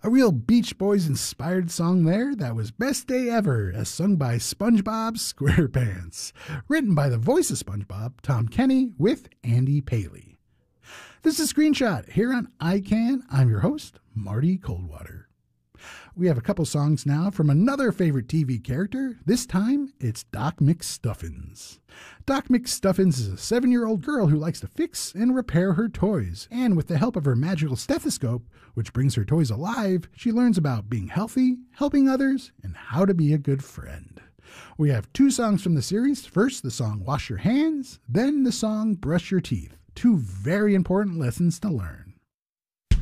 A real Beach Boys inspired song there that was Best Day Ever, as sung by SpongeBob SquarePants. Written by the voice of SpongeBob, Tom Kenny, with Andy Paley. This is Screenshot here on iCan. I'm your host, Marty Coldwater. We have a couple songs now from another favorite TV character. This time, it's Doc McStuffins. Doc McStuffins is a 7-year-old girl who likes to fix and repair her toys. And with the help of her magical stethoscope, which brings her toys alive, she learns about being healthy, helping others, and how to be a good friend. We have 2 songs from the series. First, the song Wash Your Hands, then the song Brush Your Teeth. 2 very important lessons to learn.